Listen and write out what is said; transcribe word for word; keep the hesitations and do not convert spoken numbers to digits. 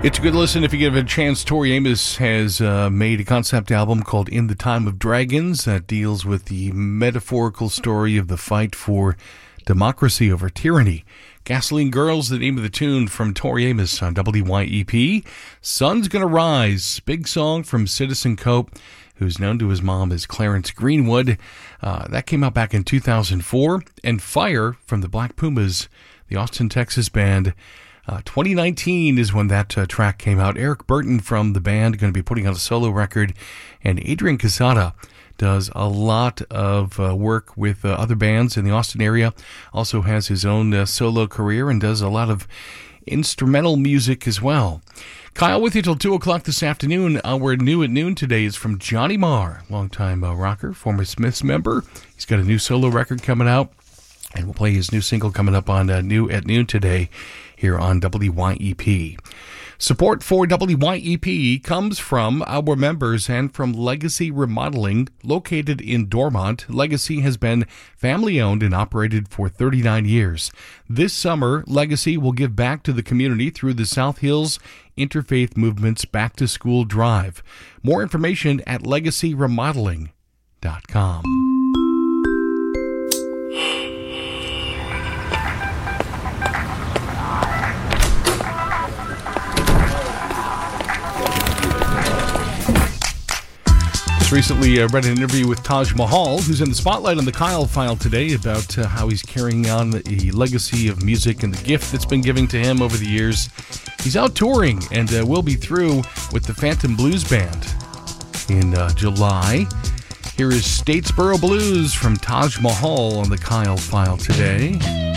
It's a good listen if you give it a chance. Tori Amos has uh, made a concept album called In the Time of Dragons that deals with the metaphorical story of the fight for democracy over tyranny. Gasoline Girls, the name of the tune from Tori Amos on W Y E P. Sun's Gonna Rise, big song from Citizen Cope, who's known to his mom as Clarence Greenwood. Uh, that came out back in two thousand four. And Fire from the Black Pumas, the Austin, Texas band. Uh, twenty nineteen is when that uh, track came out. Eric Burton from the band going to be putting out a solo record, and Adrian Casada does a lot of uh, work with uh, other bands in the Austin area. Also has his own uh, solo career and does a lot of instrumental music as well. Kyle with you till two o'clock this afternoon. Our new at noon today is from Johnny Marr, longtime uh, rocker, former Smiths member. He's got a new solo record coming out, and we'll play his new single coming up on uh, New at Noon today here on W Y E P. Support for W Y E P comes from our members and from Legacy Remodeling, located in Dormont. Legacy has been family-owned and operated for thirty-nine years. This summer, Legacy will give back to the community through the South Hills Interfaith Movement's Back to School Drive. More information at legacy remodeling dot com. Recently uh, read an interview with Taj Mahal, who's in the spotlight on the Kyle File today, about uh, how he's carrying on a legacy of music and the gift that's been given to him over the years. He's out touring and uh, will be through with the Phantom Blues Band in uh, July. Here is Statesboro Blues from Taj Mahal on the Kyle File today.